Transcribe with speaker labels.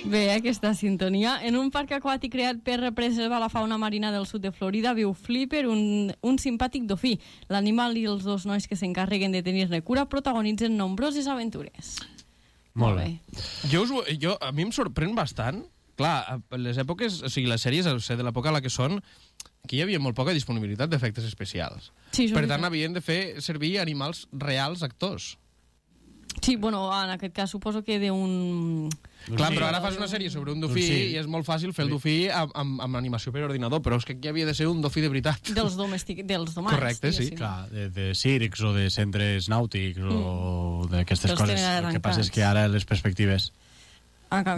Speaker 1: Bé, aquesta sintonia. En un parc aquàtic creat per preservar la fauna marina del sud de Florida viu Flipper, un simpàtic dofí. L'animal i els dos nois que s'encarreguen de tenir-ne cura protagonitzen nombroses aventures.
Speaker 2: Molt bé.
Speaker 3: A mi em sorprèn bastant. Clar, les èpoques, o sigui, les sèries, de l'època a la que són, aquí hi havia molt poca disponibilitat d'efectes especials.
Speaker 1: Sí,
Speaker 3: per tant, havien de fer servir animals reals, actors.
Speaker 1: Sí, bueno, en aquest cas suposo que d'un...
Speaker 3: Clar, però ara fas una sèrie sobre un dofí i és molt fàcil fer el dofí amb animació per ordinador, però és que aquí havia de ser un dofí de veritat.
Speaker 1: Dels domàs.
Speaker 3: Correcte, sí.
Speaker 2: Clar, de circs o de centres nàutics o d'aquestes coses. El que passa és que ara les perspectives...